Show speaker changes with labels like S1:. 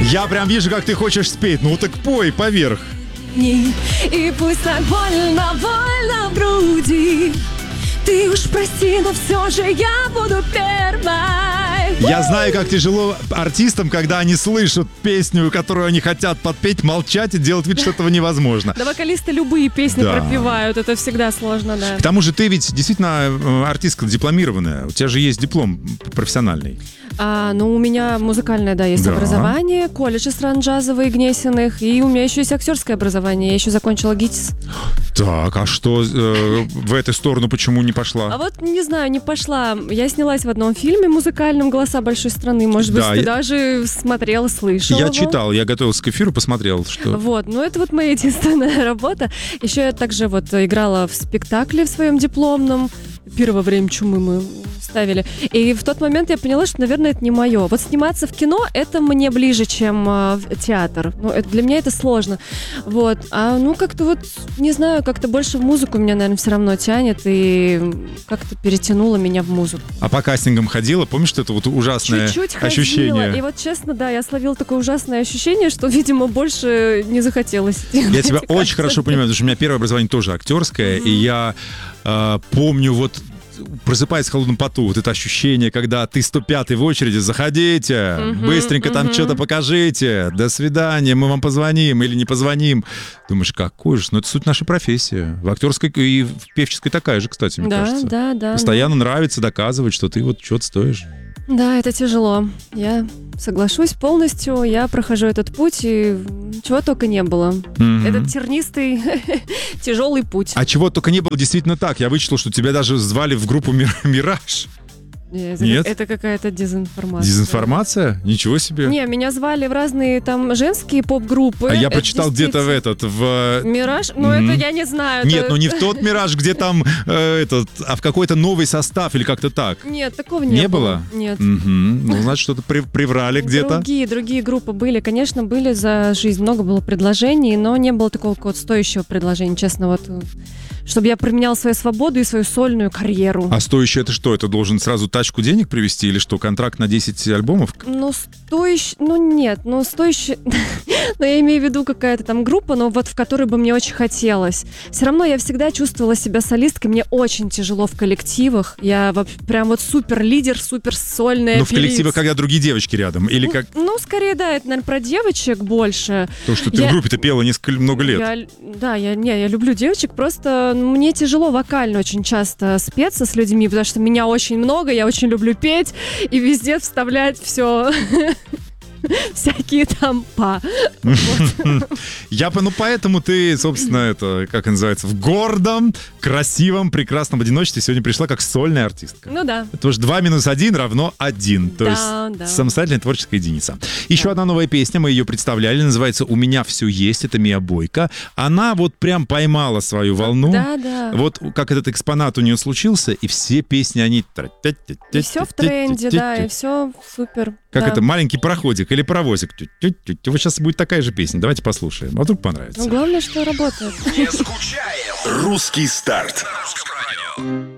S1: Я прям вижу, как ты хочешь спеть. Ну так пой поверх.
S2: И пусть так больно в груди. Ты уж прости, но все же я буду первой.
S1: Я знаю, как тяжело артистам, когда они слышат песню, которую они хотят подпеть, молчать и делать вид, что этого невозможно.
S2: Да, вокалисты любые песни
S1: Да.
S2: пропевают, это всегда сложно, да.
S1: К тому же ты ведь действительно артистка дипломированная. У тебя же есть диплом профессиональный.
S2: Ну, у меня музыкальное, да, есть
S1: Да.
S2: образование, колледж эстрад джазовый Гнесиных, и у меня еще есть актерское образование, я еще закончила ГИТИС.
S1: Так, а что в эту сторону почему не пошла?
S2: А вот, не знаю, не пошла. Я снялась в одном фильме музыкальном «Голоса большой страны». Может быть,
S1: Да,
S2: ты
S1: я-
S2: даже смотрела, слышала
S1: Я
S2: его?
S1: читал, я готовился к эфиру, посмотрел, что...
S2: Вот, ну это вот моя единственная работа. Еще я также вот играла в спектакле в своем дипломном. «Первое время чумы» мы ставили. И в тот момент я поняла, что, наверное, это не мое. Вот сниматься в кино, это мне ближе, чем в театр. Ну, для меня это сложно. Вот. Ну, как-то вот, не знаю, как-то больше в музыку меня, наверное, все равно тянет. И как-то перетянуло меня в музыку.
S1: А по кастингам ходила? Помнишь, что это вот ужасное
S2: Чуть-чуть
S1: ощущение?
S2: ходила. И вот, честно, да, я словила такое ужасное ощущение, что, видимо, больше не захотелось делать.
S1: Я тебя
S2: эти
S1: очень
S2: кастинги.
S1: хорошо понимаю, потому что у меня первое образование тоже актерское, и я помню вот просыпаясь в холодном поту, вот это ощущение, когда ты 105-й в очереди, заходите, быстренько там что-то покажите, до свидания, мы вам позвоним или не позвоним. Думаешь, какой же, ну это суть нашей профессии. В актерской и в певческой такая же, кстати, мне кажется.
S2: Да.
S1: Постоянно нравится доказывать, что ты вот что-то стоишь.
S2: Да, это тяжело. Я соглашусь полностью. Я прохожу этот путь, и чего только не было. Этот тернистый, тяжелый путь.
S1: А чего только не было действительно так. Я вычитал, что тебя даже звали в группу «Мираж». Нет?
S2: Это какая-то дезинформация.
S1: Дезинформация? Ничего себе.
S2: Не, меня звали в разные там женские поп-группы.
S1: А я
S2: Это
S1: прочитал где-то в
S2: «Мираж»? Ну, это я не знаю.
S1: Нет,
S2: это-
S1: ну не в тот «Мираж», где там а в какой-то новый состав или как-то так.
S2: Нет, такого
S1: Не
S2: не
S1: было?
S2: Нет.
S1: Ну, значит, что-то приврали где-то.
S2: Другие группы были. Конечно, были за жизнь. Много было предложений, но не было такого какого-то стоящего предложения, честно, вот. Чтобы я променял свою свободу и свою сольную карьеру.
S1: А стоящее это что? Это должен сразу тачку денег привезти или что? Контракт на 10 альбомов?
S2: Ну, стоящий... Ну, нет. Ну, стоящий... Но я имею в виду какая-то там группа, но вот в которой бы мне очень хотелось. Все равно я всегда чувствовала себя солисткой. Мне очень тяжело в коллективах. Я прям вот супер лидер, супер сольная
S1: Но в
S2: певица.
S1: коллективах, когда другие девочки рядом? Или как
S2: Ну, скорее, да, это, наверное, про девочек больше.
S1: то, что ты в группе-то пела много лет?
S2: Я люблю девочек, просто мне тяжело вокально очень часто спеться с людьми, потому что меня очень много, я очень люблю петь и везде вставлять все всякие там
S1: Ну, поэтому ты, собственно, это, как это называется, в гордом, красивом, прекрасном одиночестве сегодня пришла как сольная артистка.
S2: Ну да.
S1: Потому что 2 минус 1 равно 1. То
S2: Да.
S1: есть самостоятельная творческая единица. Еще одна новая песня, мы ее представляли, называется «У меня все есть», это Мия Бойко. Она вот прям поймала свою волну.
S2: Да.
S1: Вот как этот экспонат у нее случился, и все песни, они...
S2: И все в тренде, да, и все супер.
S1: Как
S2: да.
S1: это, маленький пароходик или паровозик. Вот сейчас будет такая же песня. Давайте послушаем. А вдруг понравится.
S2: Ну, главное, что работает.
S3: Не скучаем. Русский старт.